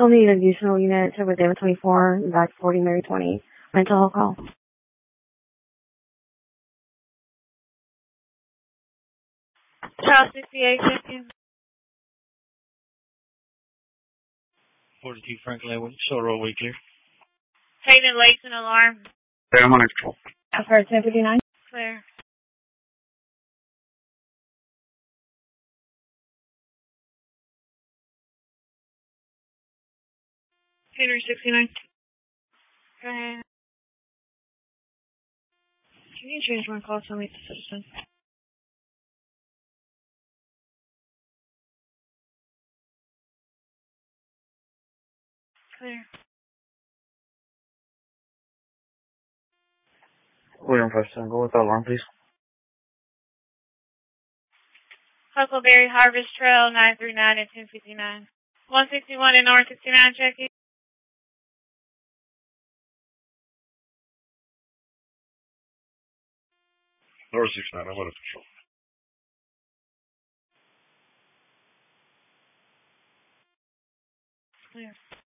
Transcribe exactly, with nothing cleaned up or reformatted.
Still need additional units over there, twenty-four, back forty, Mary twenty. Mental health call. Child sixty-eight, fifty. forty-two Franklin Avenue, Sorrow Weekly. Hayden Lakes and alarm. Clear, I'm on control. I've heard ten fifty-nine. Clear. Henry sixty-nine. Go ahead. Can you change my call to meet the citizen? Clear. William Preston, go with the alarm, please. Huckleberry Harvest Trail, nine three nine and ten fifty-nine. one sixty-one and North sixty-nine, checking. North sixty-nine, I'm under control. Clear.